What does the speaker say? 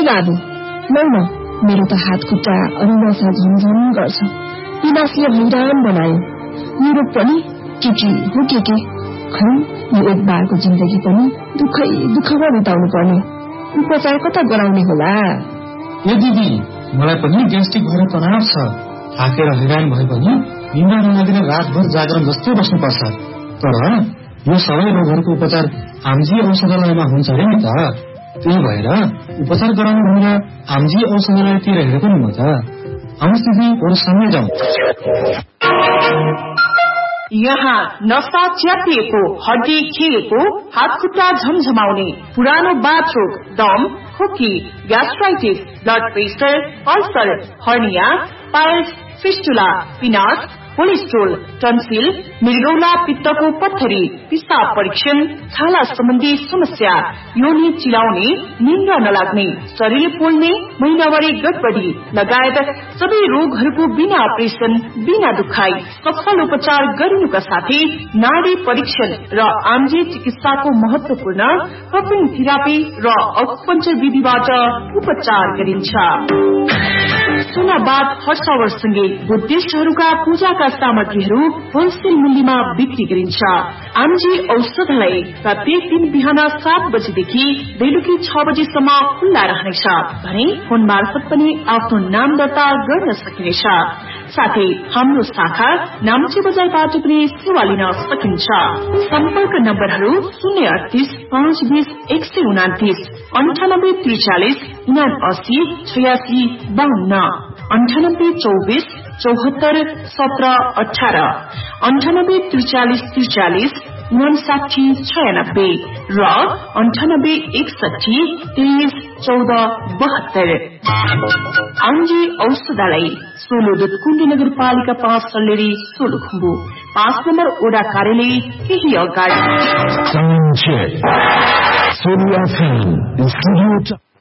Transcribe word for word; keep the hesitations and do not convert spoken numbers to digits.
बाबु लौ न, मेरो त हात खुट्टा अनि नसा झमझम गर्छ। पिनासले हैरान बनायो। मेरो पनि के के हो के के खै, यो एक बारको जिन्दगी पनि दुःखै दुःखमा बिताउनु पर्ने। उपचार कता गराउने होला? ए दिदी, मलाई पनि ग्यास्ट्रिक भएर तनाव छ। थाकेर हैरान भए पनि निन्द्रा नलागेर रातभर जागरण जस्तै बस्नुपर्छ। तर यो सबै रोगहरूको उपचार आमजी औषधालयमा हुन्छ अरे नि त। त्यही भएर उपचार गराउनु भनेर आमजी औषधालयतिर हेरेको नि म त। आउनुहोस् दिदी, अरू सँगै जाउँ। यहाँ नसा च्यापिएको, हड्डी खिएको, हात खुट्टा झमझमाउने, पुरानो बाथरोग, दम, खोकी, gastritis, blood pressure, ulcer, hernia, piles, fistula, पिनास, cholesterol, tonsil, मृगौला, पित्तको पत्थरी, पिसाब परीक्षण, छाला सम्बन्धी समस्या, योनि चिलाउने, निन्द्रा नलाग्ने, शरीर पोल्ने, महिनावारी गडबडी लगायत सबै रोगहरूको बिना अपरेसन, बिना दुखाई सफल उपचार गरिनुका साथै नाडी परीक्षण र आमजी चिकित्साको महत्वपूर्ण कपिङ थेरापी र अकुपञ्चर विधिबाट उपचार गरिन्छ। सुनाबाद हर्षावरसँगै बुद्धिस्टहरूका पूजाका सामग्रीहरू होलसेल मूल्यमा बिक्री गरिन्छ। आमजी औषधालय प्रत्येक दिन बिहान सात बजेदेखि बेलुकी छ बजेसम्म खुल्ला रहनेछ भने फोन मार्फत पनि आफ्नो नाम दर्ता गर्न सकिनेछ। साथै हाम्रो शाखा नाम्ची बजारबाट पनि सेवा लिन सकिन्छ। सम्पर्क नम्बरहरू शून्य अडतिस पाँच बीस एक सय उनातिस, अन्ठानब्बे त्रिचालिस उनासी छयासी बाहन्न, अन्ठानब्बे चौबिस चौहत्तर सत्र अठारह, अन्ठानब्बे त्रिचालिस त्रिचालिस उनसाठी छयानब्बे र अन्ठानब्बे एकसठी तेइस चौध बहत्तर। आमजी औषधालय सोलो दुधकुण्ड नगरपालिका पाँच सल्लेरी सोलुखुम्बु, पाँच नम्बर ओडा कार्यालय केही अगाडि।